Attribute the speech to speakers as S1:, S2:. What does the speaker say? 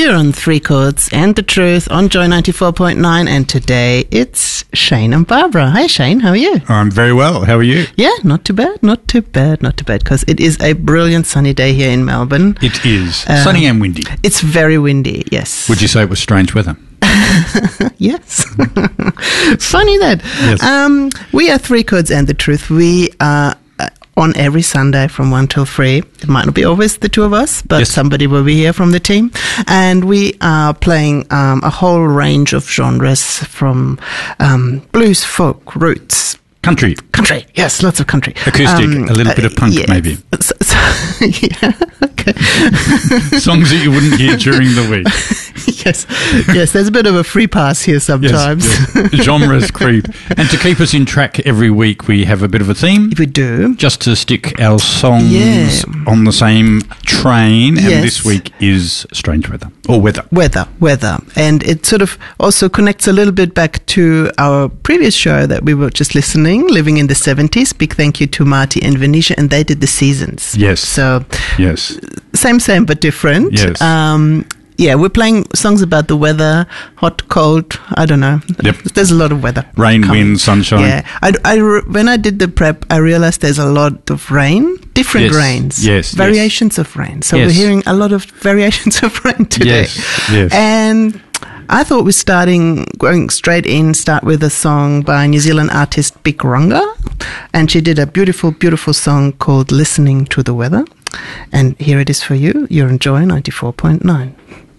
S1: You're on Three Chords and the Truth on Joy 94.9, and today it's Shane and Barbara. Hi Shane, how are you?
S2: I'm very well. How are you?
S1: Yeah, not too bad, because it is a brilliant sunny day here in Melbourne.
S2: It is. Sunny and windy.
S1: It's very windy, yes.
S2: Would you say it was strange weather?
S1: Yes. Funny that.
S2: Yes.
S1: We are Three Chords and the Truth. We are on every Sunday from 1 till 3. It might not be always the two of us, but somebody will be here from the team. And we are playing a whole range of genres from blues, folk, roots.
S2: Country,
S1: yes, lots of country.
S2: Acoustic, a little bit of punk, maybe.
S1: Yeah, okay.
S2: Songs that you wouldn't hear during the week.
S1: Yes, there's a bit of a free pass here sometimes.
S2: Yes. Genres creep. And to keep us in track every week, we have a bit of a theme.
S1: We do.
S2: Just to stick our songs on the same train. And this week is Strange Weather, or Weather.
S1: Weather. And it sort of also connects a little bit back to our previous show that we were just listening, Living in the 70s. Big thank you to Marty and Venetia, and they did the seasons.
S2: Yes.
S1: So, same, but different.
S2: Yes.
S1: We're playing songs about the weather, hot, cold, I don't know.
S2: Yep.
S1: There's a lot of weather.
S2: Rain, wind, sunshine.
S1: Yeah. When I did the prep, I realized there's a lot of rain, different rains.
S2: Yes.
S1: Variations of rain. So we're hearing a lot of variations of rain today.
S2: Yes.
S1: And I thought going straight in, start with a song by New Zealand artist Big Runga. And she did a beautiful, beautiful song called Listening to the Weather. And here it is for you. You're enjoying 94.9.